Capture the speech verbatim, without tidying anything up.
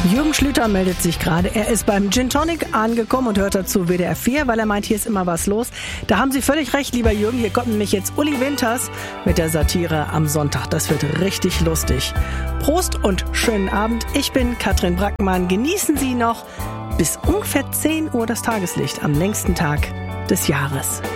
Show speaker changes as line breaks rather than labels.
Jürgen Schlüter meldet sich gerade. Er ist beim Gin Tonic angekommen und hört dazu W D R vier, weil er meint, hier ist immer was los. Da haben Sie völlig recht, lieber Jürgen. Hier kommt nämlich jetzt Uli Winters mit der Satire am Sonntag. Das wird richtig lustig. Prost und schönen Abend. Ich bin Katrin Brackmann. Genießen Sie noch bis ungefähr zehn Uhr das Tageslicht am längsten Tag des Jahres.